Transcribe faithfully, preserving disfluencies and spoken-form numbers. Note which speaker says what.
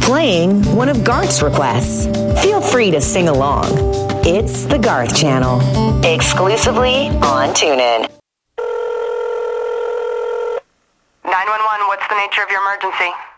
Speaker 1: playing one of Garth's requests. Feel free to sing along. It's the Garth Channel, exclusively on TuneIn.
Speaker 2: nine one one, what's the nature of your emergency?